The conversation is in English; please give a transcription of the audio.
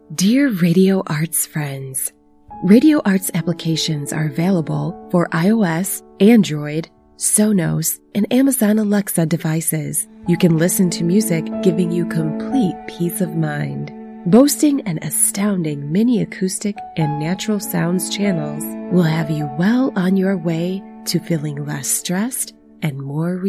Dear Radio Arts friends, Radio Arts applications are available for iOS, Android, Sonos, and Amazon Alexa devices. You can listen to music, giving you complete peace of mind. Boasting an astounding mini acoustic and natural sounds channels will have you well on your way to feeling less stressed and more